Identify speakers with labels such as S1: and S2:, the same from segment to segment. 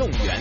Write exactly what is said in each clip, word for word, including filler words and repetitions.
S1: 动员。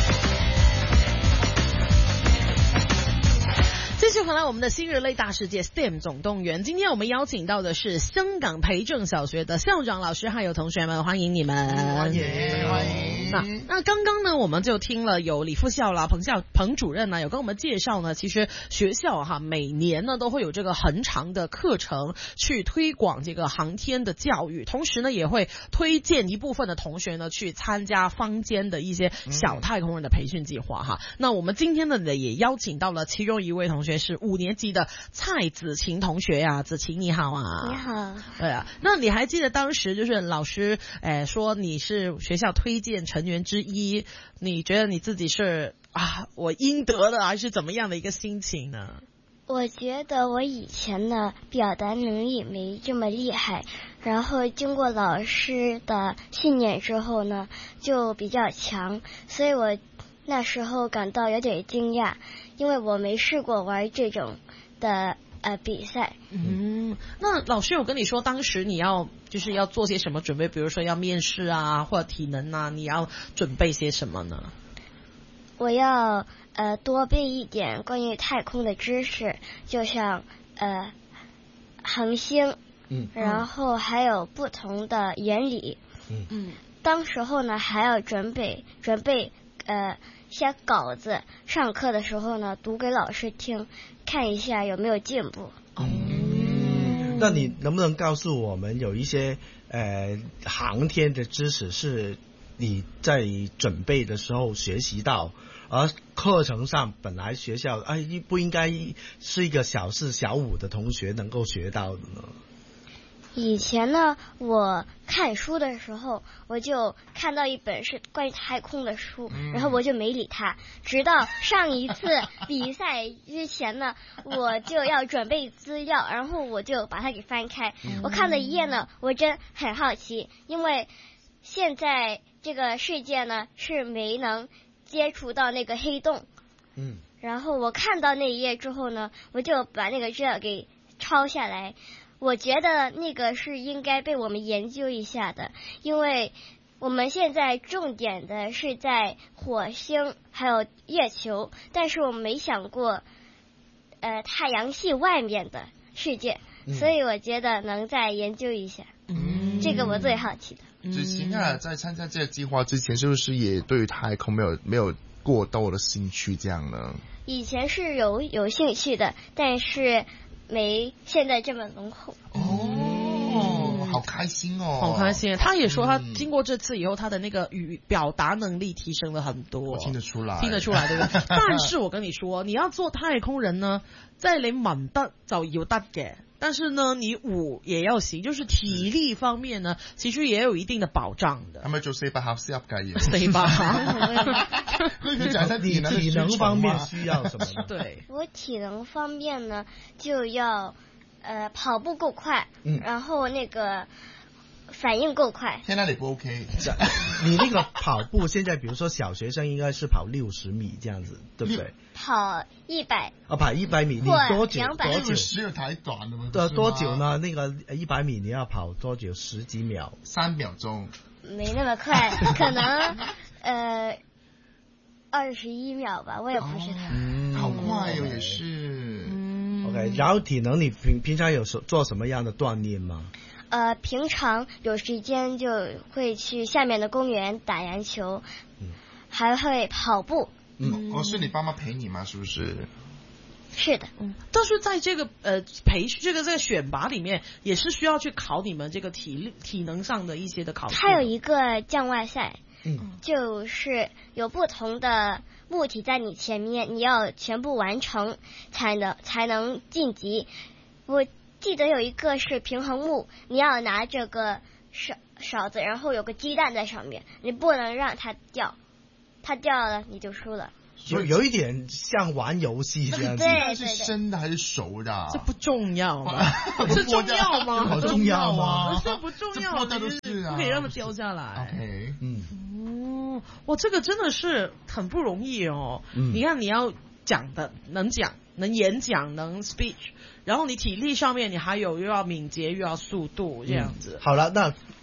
S2: 继续回来我们的新人类大世界 S T E M 总动员，今天我们邀请到的是香港培正小学的校长老师还有同学们，欢迎你们。
S3: 欢迎欢迎。
S2: 那那刚刚呢我们就听了有李副校啦彭校彭主任呢有跟我们介绍呢，其实学校哈每年呢都会有这个很长的课程去推广这个航天的教育，同时呢也会推荐一部分的同学呢去参加坊间的一些小太空人的培训计划哈、嗯。那我们今天呢也邀请到了其中一位同学是五年级的蔡子晴同学呀、啊，子晴你好啊。
S4: 你好。
S2: 对啊，那你还记得当时就是老师诶、呃、说你是学校推荐成员之一，你觉得你自己是啊我应得的还是怎么样的一个心情呢？
S4: 我觉得我以前的表达能力没这么厉害，然后经过老师的训练之后呢就比较强，所以我那时候感到有点惊讶，因为我没试过玩这种的呃比赛。
S2: 嗯，那老师有跟你说当时你要就是要做些什么准备，比如说要面试啊或者体能啊，你要准备些什么呢？
S4: 我要呃多背一点关于太空的知识，就像呃恒星，嗯，然后还有不同的原理，嗯嗯，当时候呢还要准备准备呃写稿子，上课的时候呢读给老师听，看一下有没有进步。
S3: 嗯，那你能不能告诉我们有一些呃航天的知识是你在准备的时候学习到，而课程上本来学校哎不应该是一个小四小五的同学能够学到的呢？
S4: 以前呢我看书的时候我就看到一本是关于太空的书、嗯、然后我就没理他，直到上一次比赛之前呢我就要准备资料，然后我就把它给翻开、嗯、我看了一页呢我真很好奇，因为现在这个世界呢是没能接触到那个黑洞，嗯，然后我看到那一页之后呢我就把那个资料给抄下来，我觉得那个是应该被我们研究一下的，因为我们现在重点的是在火星还有月球，但是我们没想过呃太阳系外面的世界、嗯、所以我觉得能再研究一下，嗯，这个我最好奇的。
S5: 子晴啊，在参加这个计划之前是不是也对于太空没有没有过多的兴趣这样呢？
S4: 以前是有有兴趣的，但是没现在这么浓厚。
S5: 哦，好开心哦，
S2: 好开心。他也说他经过这次以后他的那个语表达能力提升了很多，
S5: 我听得出来
S2: 听得出来对不对？但是我跟你说你要做太空人呢，在你文得就要得嘅，但是呢你武也要行，就是体力方面呢其實也有一定的保障的。
S5: 係咪做四百合適合嘅？
S2: 四百合
S3: 你讲一下你体能方面需要什么呢？
S2: 对，
S4: 我体能方面呢就要呃跑步够快、嗯、然后那个反应够快。
S5: 现在你不 OK
S3: 你那个跑步现在比如说小学生应该是跑六十米这样子对不对？
S4: 跑一百
S3: 啊，跑一百米你多久多久
S5: 时有太短了吗？
S3: 对，多久呢？那个一百米你要跑多久？十几秒？
S5: 三秒钟？
S4: 没那么快可能呃二十一秒吧，我也不知道、哦
S5: 嗯、好快哦也是、
S3: 嗯、OK。 然后体能你平平常有做什么样的锻炼吗？
S4: 呃，平常有时间就会去下面的公园打篮球、嗯、还会跑步。
S5: 嗯，哦，是你爸妈陪你吗？是不是？
S4: 是的，
S2: 嗯，但是在这个呃培训这个这个选拔里面，也是需要去考你们这个体力体能上的一些的考试。
S4: 还有一个降外赛，嗯，就是有不同的物体在你前面，你要全部完成才能才能晋级。我记得有一个是平衡木，你要拿这个勺勺子，然后有个鸡蛋在上面，你不能让它掉，它掉了你就输了。
S3: 有有一点像玩游戏这样子。
S4: 对对对，
S5: 是生的还是熟的、啊？
S2: 这不重要吗？这重要吗？
S3: 好重要吗？
S2: 这不重要，就是不可以让它掉下来。
S5: OK， 嗯，
S2: 哦，哇，这个真的是很不容易哦。嗯、你看，你要讲的能讲，能演讲，能 speech， 然后你体力上面你还有又要敏捷又要速度这样子。
S3: 嗯、好了，那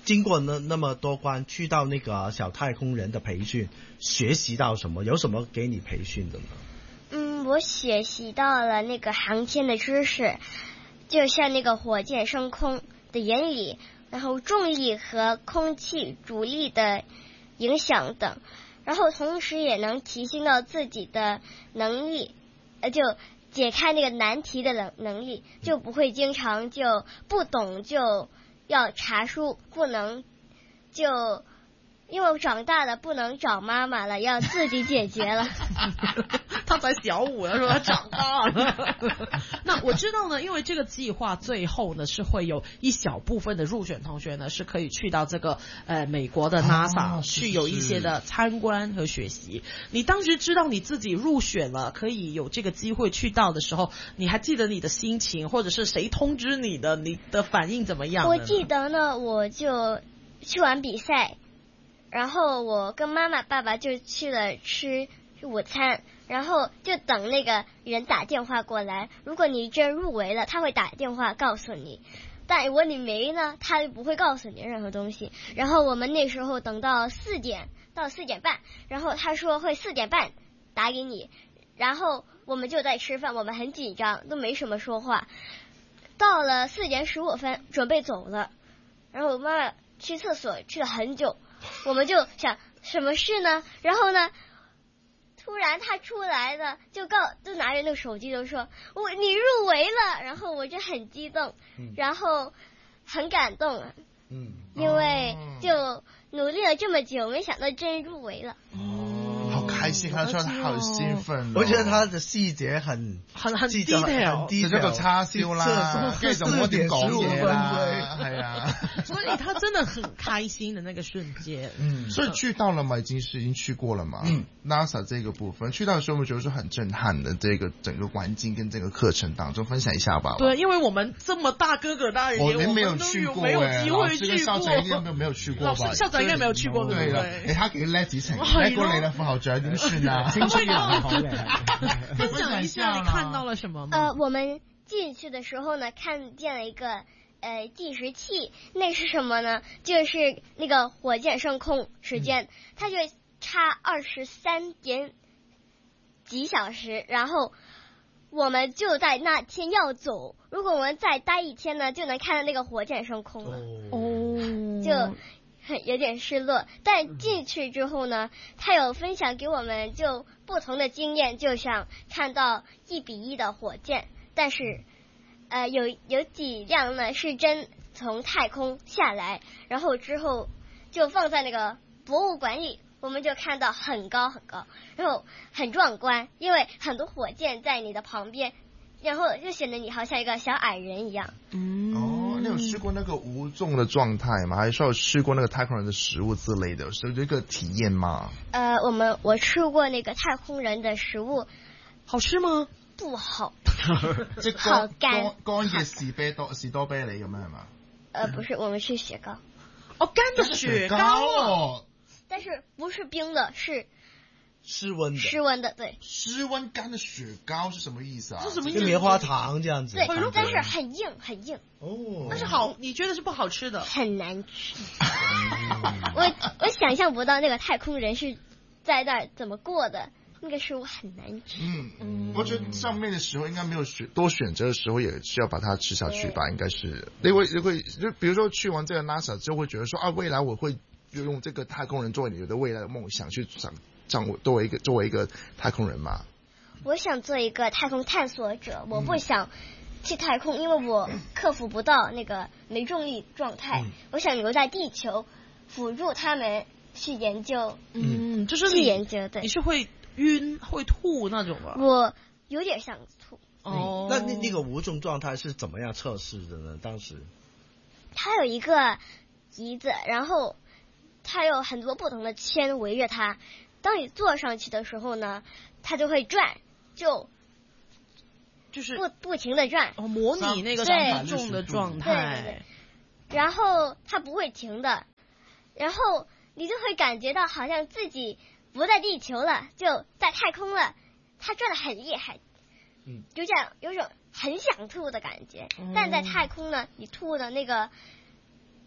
S3: 经过那那么多关，去到那个小太空人的培训，学习到什么？有什么给你培训的呢？
S4: 嗯，我学习到了那个航天的知识，就像那个火箭升空的原理，然后重力和空气阻力的影响等，然后同时也能提升到自己的能力，呃，就解开那个难题的能能力，就不会经常就不懂就要查书，不能就。因为我长大了，不能找妈妈了，要自己解决了。
S2: 他才小五了，说他长大了。那我知道呢，因为这个计划最后呢是会有一小部分的入选同学呢是可以去到这个呃美国的 NASA、哦、去有一些的参观和学习。你当时知道你自己入选了，可以有这个机会去到的时候，你还记得你的心情，或者是谁通知你的，你的反应怎么样？
S4: 我记得呢，我就去完比赛。然后我跟妈妈爸爸就去了吃午餐，然后就等那个人打电话过来，如果你真入围了，他会打电话告诉你，但如果你没呢，他就不会告诉你任何东西。然后我们那时候等到四点到四点半，然后他说会四点半打给你，然后我们就在吃饭，我们很紧张，都没什么说话。到了四点十五分准备走了，然后我妈妈去厕所去了很久，我们就想什么事呢？然后呢，突然他出来了，就告就拿着那个手机就说我你入围了，然后我就很激动，嗯、然后很感动，嗯，因为就努力了这么久，没想到真入围了。
S5: 哦，好开心，看得出来他好兴奋、哦。
S3: 我觉得他的细節很
S2: 很很 detail，
S5: 就這個叉燒啦，跟住就冇點講嘢啦，係啊。
S2: 所以他真的很開心的那個瞬間。
S5: 嗯，所以去到了嘛，已經是已經去過了嘛。嗯 ，NASA 這個部分去到的時候，我覺得是很震撼的，這個整個環境跟這個課程當中分享一下吧。
S2: 對，因為我們這麼大哥哥大人，
S5: 我們沒有去過，
S2: 沒有機會去過。
S5: 校長應該沒有去過吧？
S2: 校長應該沒有去過，對不對？
S5: 誒，他幾叻子成，叻過你啦，副校長點算啊？青春人好嘅。
S2: 分享一下你看到了什麼嗎？
S4: 呃，我們進去的時候呢，看見了一個呃計時器，那是什麼呢？就是那個火箭升空時間，嗯、它就差二十三點幾小時，然後我們就在那天要走，如果我們再待一天呢，就能看到那個火箭升空了。哦，就有點失落。但進去之後呢，他有分享給我們就不同的經驗，就像看到一比一的火箭，但是呃有有幾輛呢是真從太空下來，然後之後就放在那個博物館裡，我們就看到很高很高，然後很壯觀，因為很多火箭在你的旁邊，然後就顯得你好像一個小矮人一樣。
S5: 嗯，哦，你有試過那個無重的狀態嗎？還是有試過那個太空人的食物之類的，是這個體驗嗎？
S4: 呃，我們我吃過那個太空人的食物，
S2: 好吃嗎？
S4: 不好，
S5: 即係
S4: 好乾
S5: 乾嘅士啤多士多啤梨咁樣係嘛？
S4: 呃，不是，我們吃雪糕。
S2: 哦，乾的雪糕哦。
S4: 但是不是冰的，是
S3: 室溫的。
S4: 室溫的，對。
S5: 室溫乾的雪糕是什麼意思啊？
S2: 是什麼意思？
S3: 跟棉花糖這樣子。
S4: 對，但是很硬，很硬。
S3: 哦。
S2: 但是好，你覺得是不好吃的？
S4: 很難吃。我我想象不到那個太空人是在那兒怎麼過的。那個食物很難吃。
S5: 嗯嗯，我覺得上面的時候應該沒有選多選擇的時候，也是要把它吃下去吧。應該是你會你會就比如說去完這個 NASA 之後，會覺得說啊，未來我會用這個太空人作為你的未來的夢想，去想掌握作為一個作為一個太空人嘛。
S4: 我想做一個太空探索者，我不想去太空，嗯、因為我克服不到那個沒重力狀態。嗯、我想留在地球，輔助他們去研究。
S2: 嗯，就是
S4: 去研究，對，
S2: 你是會暈會吐那種吧？
S4: 我有點想吐。
S2: 哦，
S3: 那那那個無重狀態是怎麼樣測試的呢？當時，
S4: 它有一個椅子，然後它有很多不同的圈圍着它。當你坐上去的時候呢，它就會轉，就
S2: 就是
S4: 不不停的轉，
S2: 哦，模擬那個轉重的狀態。
S4: 對對對。然後它不會停的，然後你就會感覺到好像自己不在地球了，就在太空了，它轉得很厲害，嗯，就這樣有種很想吐的感覺。嗯、但在太空呢，你吐的那個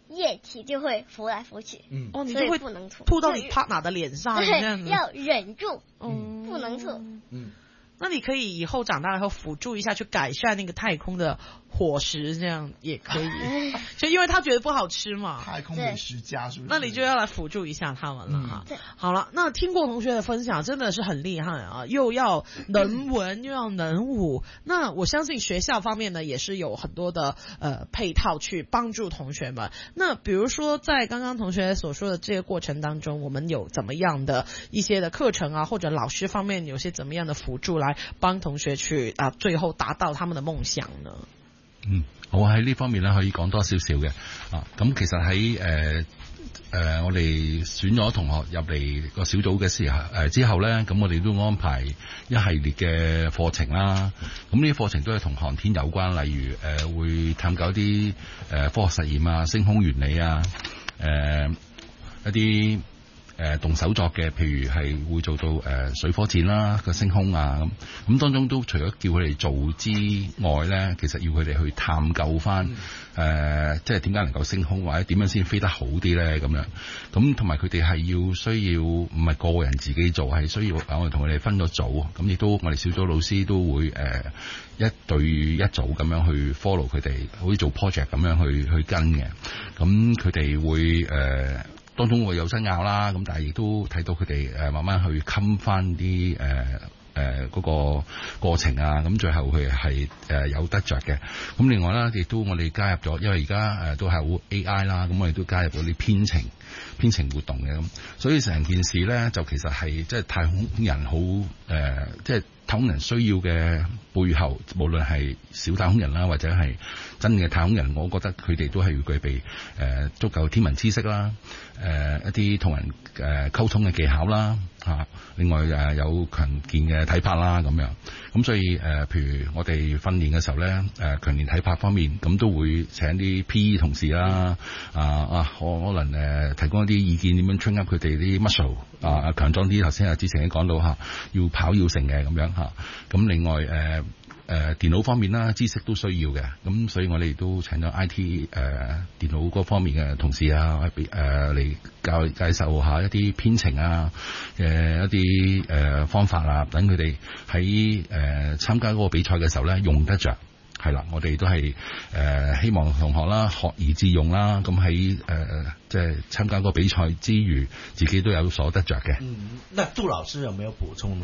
S4: 液体就会浮来浮去。
S3: 嗯，
S2: 哦，你
S4: 所以
S2: 就会
S4: 不能吐，
S2: 吐到你 partner 的脸上这样
S4: 对，
S2: 子。
S4: 要忍住，
S2: 嗯，
S4: 不能吐。
S3: 嗯，
S2: 那你可以以后长大以后辅助一下，去改善那个太空的伙食，这样也可以。就因为他觉得不好吃嘛，
S5: 太空美食家是不是？
S2: 那你就要来辅助一下他们了哈。
S4: 嗯、
S2: 好了，那听过同学的分享真的是很厉害啊，又要能文又要能武。那我相信学校方面呢也是有很多的呃配套去帮助同学们。那比如说在刚刚同学所说的这个过程当中，我们有怎么样的一些的课程啊，或者老师方面有些怎么样的辅助来帮同學去啊，最後達到他們的夢想呢？
S1: 嗯，我喺呢方面咧可以講多少少嘅啊。咁其實喺誒誒我哋選咗同學入嚟個小組嘅時候誒、呃、之後咧，咁我哋都安排一系列嘅課程啦。咁呢啲課程都係同航天有關，例如誒、呃、會探究一啲誒、呃、科學實驗啊、星空原理啊、誒、呃、一啲。誒、呃、動手作嘅，譬如係會做到誒、呃、水火箭啦、個星空啊咁，咁當中都除咗叫佢哋做之外咧，其實要佢哋去探究翻誒、呃，即係點解能夠升空，或者點樣先飛得好啲咧咁樣。咁同埋佢哋係要需要唔係個人自己做，係需要我哋同佢哋分咗組，咁亦都我哋小組老師都會誒、呃、一對一組咁樣去 follow 佢哋，好似做 project 咁樣去去跟嘅。咁佢哋會誒。呃當中會有爭拗啦，咁但係亦都睇到佢哋誒慢慢去冚翻啲誒誒嗰個過程啊，咁最後佢係誒有得着嘅。咁另外啦，亦都我哋加入咗，因為而家誒都係好 A I 啦，咁我哋都加入咗啲編程編程活動嘅，咁所以成件事咧就其實係即係太空人好誒，即係太空人需要嘅背後，無論係小太空人啦，或者係真嘅太空人，我覺得佢哋都係要具備誒、呃、足夠天文知識啦，誒、呃、一啲同人誒溝通嘅技巧啦，嚇、啊，另外誒、呃、有強健嘅體魄啦咁樣，咁所以誒、呃，譬如我哋訓練嘅時候咧，誒、呃、強健體魄方面，咁都會請啲 P E 同事啦，啊啊，可可能誒、呃、提供一啲意見，點樣 train up 佢哋啲 muscle 啊，強壯啲。頭先阿之前已經講到嚇，要跑要成嘅咁樣嚇，咁、啊、另外誒。呃誒、呃、電腦方面啦，知識都需要嘅，咁所以我哋都請咗 I T 誒、呃、電腦嗰方面嘅同事啊，誒嚟教介紹下一啲編程啊，誒、呃、一啲誒、呃、方法啊，等佢哋喺誒參加嗰個比賽嘅時候咧用得着。係啦，我哋都係誒、呃、希望同學啦學以致用啦，咁喺誒即係參加個比賽之餘，自己都有所得着嘅。
S3: 嗯，那杜老師有沒有補充呢？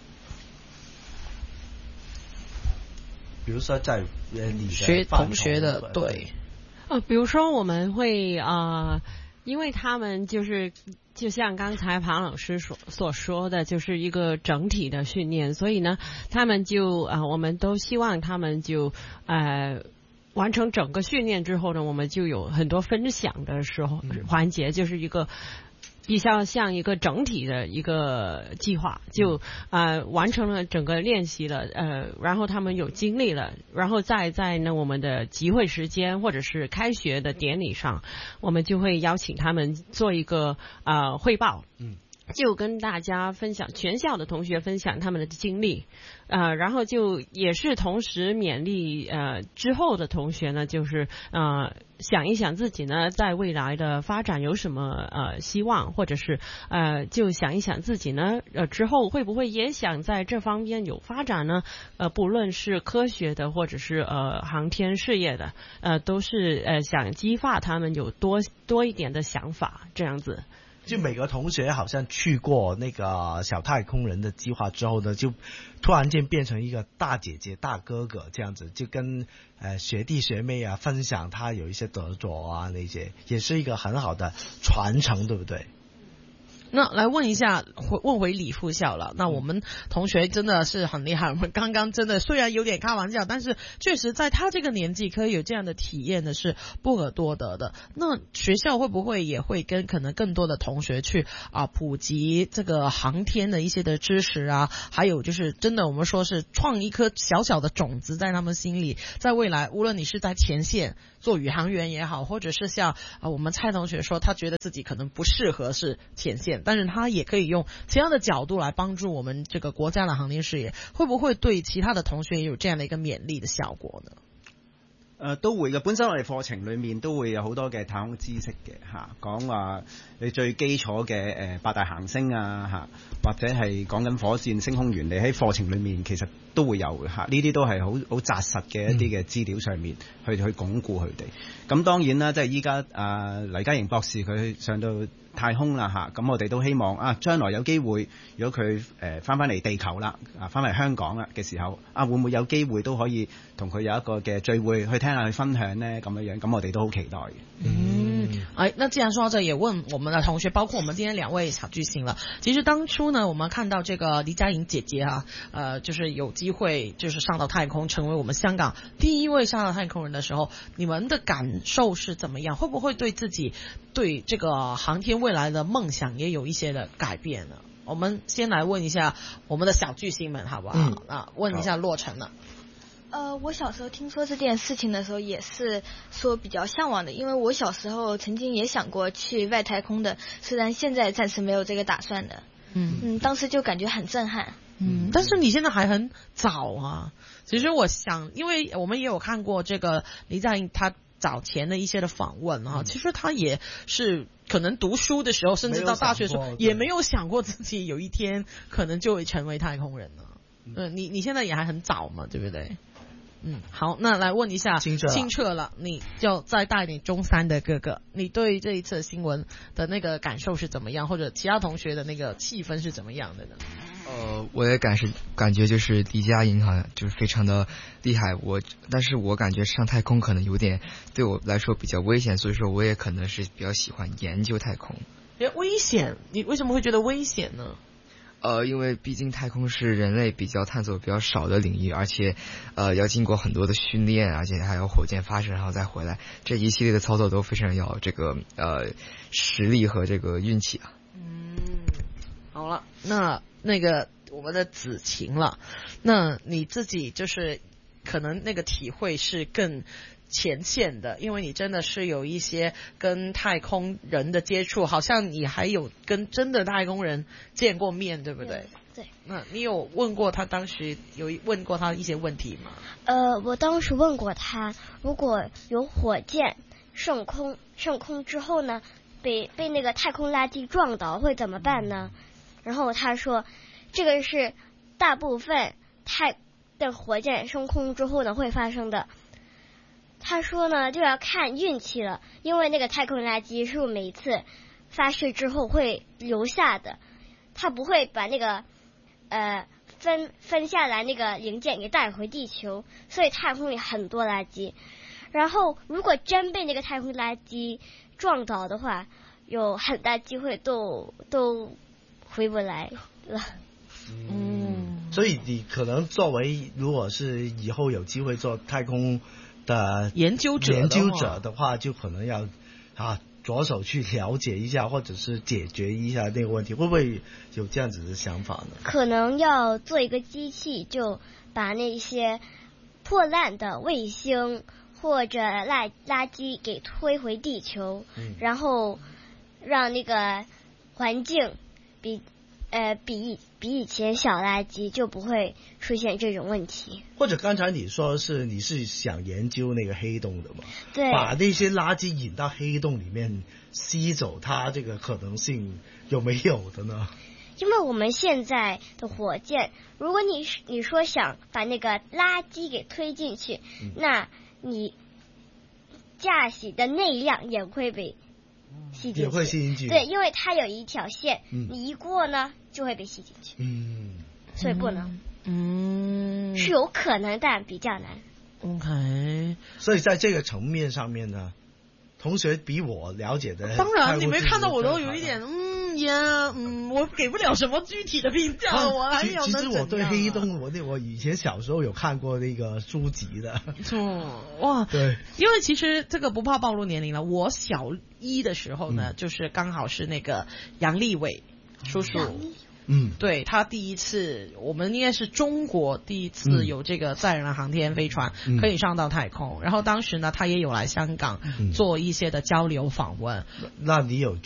S3: 比如說在你
S2: 學同學的對，
S6: 呃，比如說我們會啊、呃，因為他們就是就像剛才龐老師所所說的，就是一個整體的訓練，所以呢，他們就啊、呃，我們都希望他們就呃完成整個訓練之後呢，我們就有很多分享的時候、嗯、環節，就是一個。比較像一個整體的一個計劃，就呃完成了整個練習了，呃，然後他們有經歷了，然後再在呢我們的集會時間或者是開學的典禮上，我們就會邀請他們做一個呃匯報，嗯，就跟大家分享，全校的同學分享他們的經歷，呃，然後就也是同時勉勵呃之後的同學呢，就是呃。想一想自己呢，在未來的發展有什麼呃希望，或者是呃就想一想自己呢，呃之後會不會也想在這方面有發展呢？呃，不論是科學的，或者是呃航天事業的，呃都是呃想激發他們有多多一點的想法，這樣子。
S3: 就每個同學好像去過那個小太空人的計劃之後呢，就突然間變成一個大姐姐大哥哥這樣子，就跟呃學弟學妹啊分享他有一些得着啊，那些也是一個很好的傳承，對不對？
S2: 那來問一下，問回李副校了。那我們同學真的是很厲害，我們剛剛真的雖然有點開玩笑，但是確實在他這個年紀可以有這樣的體驗的是不可多得的。那學校會不會也會跟可能更多的同學去啊普及這個航天的一些的知識啊？還有就是真的我們說是創一顆小小的種子在他們心裏，在未來無論你是在前線做宇航員也好，或者是像啊我們蔡同學說他覺得自己可能不適合是前線，但是他也可以用其他的角度來幫助我們這個國家的航天事業，會不會對其他的同學也有這樣的一個勉勵的效果呢？
S7: 誒都會嘅，本身我哋課程裏面都會有好多嘅太空知識嘅嚇，講話你最基礎嘅誒八大行星啊嚇，或者係講緊火箭星空原理喺課程裏面其實都會有嘅嚇，呢啲都係好好紮實嘅一啲嘅資料上面去去鞏固佢哋。咁當然啦，即係依家啊黎嘉瑩博士佢上到太空啦嚇，咁我哋都希望啊將來有機會，如果佢誒翻返嚟地球啦，啊翻嚟香港啦嘅時候，啊會唔會有機會都可以同佢有一個嘅聚會去聽下佢分享呢？咁樣樣，咁我哋都好期待嘅。
S2: 嗯，哎，那既然說到這，也問我們的同學，包括我們今天兩位小巨星了。其實當初呢，我們看到這個黎嘉瑩姐姐啊，呃，就是有機會就是上到太空，成為我們香港第一位上到太空人的時候，你們的感受是怎麼樣？會不會對自己對這個航天未來的夢想也有一些的改變呢？我們先來問一下我們的小巨星們，好不好？嗯、啊，問一下洛塵呢。
S8: 呃，我小時候聽說這件事情的時候，也是說比較向往的，因為我小時候曾經也想過去外太空的，雖然現在暫時沒有這個打算的。嗯嗯，當時就感覺很震撼。
S2: 嗯，但是你現在還很早啊。其實我想，因為我們也有看過這個黎嘉瑩她早前的一些的訪問啊，嗯、其實她也是可能讀書的時候，甚至到大學的時候，也沒有想過自己有一天可能就會成為太空人了。嗯，呃、你你現在也還很早嘛，對不對？嗯，好，那來問一下清澈清澈了，你就再大一點中三的哥哥，你對這一次新聞的那個感受是怎麼樣，或者其他同學的那個氣氛是怎麼樣的呢？
S9: 呃，我的感受感覺就是黎嘉瑩好像就是非常的厲害，我但是我感覺上太空可能有點對我來說比較危險，所以說我也可能是比較喜歡研究太空。
S2: 危險？你為什麼會覺得危險呢？
S9: 呃，因為畢竟太空是人類比較探索比較少的領域，而且呃要經過很多的訓練，而且還有火箭發射然後再回來，這一系列的操作都非常要這個呃實力和這個運氣啊。
S2: 嗯，好了，那那個我們的子晴了，那你自己就是可能那個體會是更前線的，因為你真的是有一些跟太空人的接觸，好像你還有跟真的太空人見過面，對不對？
S4: 對。
S2: 那你有問過他，當時有問過他一些問題嗎？
S4: 呃，我當時問過他，如果有火箭升空，升空之後呢，被被那個太空垃圾撞倒會怎麼辦呢？然後他說，這個是大部分太的火箭升空之後呢會發生的。他說呢，就要看運氣了，因為那個太空垃圾是每次發射之後會留下的，他不會把那個呃分分下來那個零件給帶回地球，所以太空裡很多垃圾。然後如果真被那個太空垃圾撞倒的話，有很大機會都都回不來了。
S3: 嗯，所以你可能作為如果是以後有機會做太空的
S2: 研究者
S3: 研究者的話，就可能要啊着手去了解一下，或者是解決一下那個問題，會不會有這樣子的想法呢？
S4: 可能要做一個機器，就把那些破爛的衛星或者垃垃圾給推回地球，嗯、然後讓那個環境比呃比比以前小垃圾，就不會出現這種問題。
S3: 或者剛才你說是你是想研究那個黑洞的嘛？
S4: 對，
S3: 把那些垃圾引到黑洞裡面吸走，它這個可能性有沒有的呢？
S4: 因為我們現在的火箭，如果你你說想把那個垃圾給推進去，嗯、那你駕駛的內量也會被吸進去，
S3: 也會吸進去。
S4: 對，因為它有一條線，
S3: 嗯、
S4: 你一過呢就會被吸進去。
S3: 嗯，
S4: 所以不能。
S2: 嗯，
S4: 是有可能，但比較難。
S2: OK，
S3: 所以在這個層面上面呢，同學比我了解的。
S2: 當然，你沒看到我都有一點，嗯呀，嗯，我給不了什麼具體的評價，我還有、啊。
S3: 其實我對黑洞，我那我以前小時候有看過那個書籍的。
S2: 錯，哇，對，因為其實這個不怕暴露年齡了。我小一的時候呢，嗯、就是剛好是那個楊利偉叔叔。
S3: 嗯，
S2: 對，他第一次，我們應該是中國第一次有這個載人航天飛船可以上到太空。嗯、然後當時呢，他也有來香港做一些的交流訪問。
S3: 那你有去？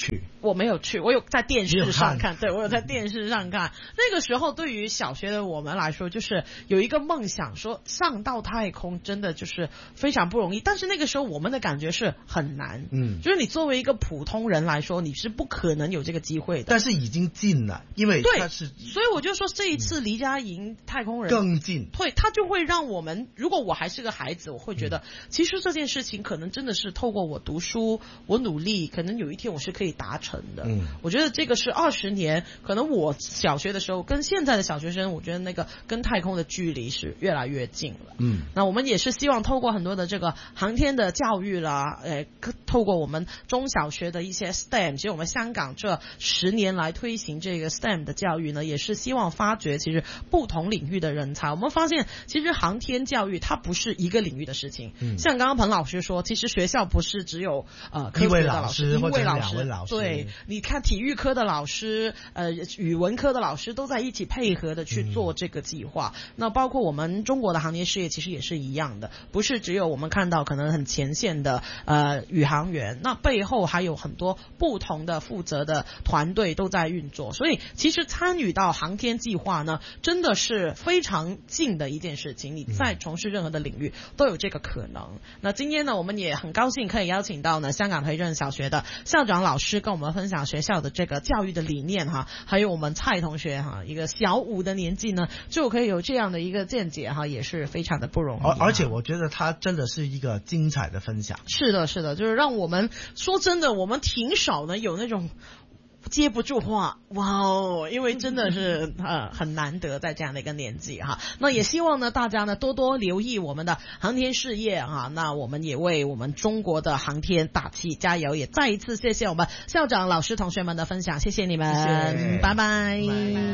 S2: 我没有去，我有在电视上看，对我有在电视上看。那个时候对于小学的我们来说，就是有一个梦想，说上到太空真的就是非常不容易。但是那个时候我们的感觉是很难，嗯，就是你作为一个普通人来说，你是不可能有这个机会的。
S3: 但是已经近了，因为它是，
S2: 所以我就说这一次离家营太空人
S3: 更近，
S2: 对，它就会让我们，如果我还是个孩子，我会觉得、嗯、其实这件事情可能真的是透过我读书，我努力，可能有一天我是可以达成的。嗯，我觉得这个是二十年，可能我小学的时候跟现在的小学生，我觉得那个跟太空的距离是越来越近了。嗯，那我们也是希望透过很多的这个航天的教育啦，呃，透过我们中小学的一些 S T E M， 其实我们香港这十年来推行这个 S T E M 的教育呢，也是希望发掘其实不同领域的人才。我们发现其实航天教育它不是一个领域的事情，嗯，像刚刚彭老师说，其实学校不是只有呃科学的老师，一位老师，老师对，你看体育科的老师，呃，语文科的老师都在一起配合的去做这个计划。嗯、那包括我们中国的航天事业其实也是一样的，不是只有我们看到可能很前线的呃宇航员，那背后还有很多不同的负责的团队都在运作。所以其实参与到航天计划呢，真的是非常近的一件事情。你在从事任何的领域都有这个可能。嗯、那今天呢，我们也很高兴可以邀请到呢香港培正小学的校长老师跟我们分享学校的这个教育的理念哈，还有我们蔡同学哈，一个小五的年纪呢就可以有这样的一个见解哈，也是非常的不容易。
S3: 而而且我觉得他真的是一个精彩的分享。
S2: 是的，是的，就是让我们说真的，我们挺少呢有那种接不住话，哇哦！因为真的是呃很难得在这样的一个年纪哈。那也希望呢大家呢多多留意我们的航天事业哈。那我们也为我们中国的航天打气加油！也再一次谢谢我们校长、老师、同学们的分享，谢谢你们，谢谢拜拜。拜拜。